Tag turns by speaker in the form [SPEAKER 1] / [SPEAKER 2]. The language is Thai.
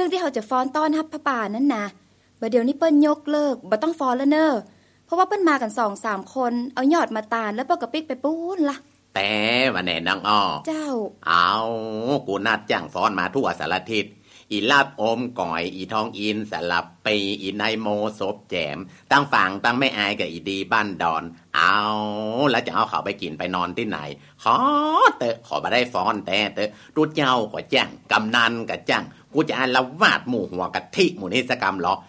[SPEAKER 1] รื่องที่เขาจะฟ้อนต้อนรับพระป่านั่นนะบัดเดี๋ยวนี้เปิ้นยกเลิกบ่ต้องฟ้อนแล้วเนอะเพราะว่าเปิ้นมากัน 2-3 คนเอายอดมาตาลแล้วเปิ้นก็ปิกไปปูนล่ะ
[SPEAKER 2] แต่ว่าแน่นางอ้อ
[SPEAKER 1] เจ้า
[SPEAKER 2] เอากูนัดจ้างฟ้อนมาทั่วสารทิศอีลาบอมก่อยอีทองอินสลับปีอีไนโมศพแจมตั้งฝั่งตั้งไม่อายกับอีดีบ้านดอนเอาแล้วจะเอาเขาไปกินไปนอนที่ไหนขอเตอะขอมาได้ฟ้อนแต่เตอะตูเจ้าก็จ้างกำนันก็จ้างกูจะอาละวาดหมู่หัวกะทิหมู่นิสกรรมหรอ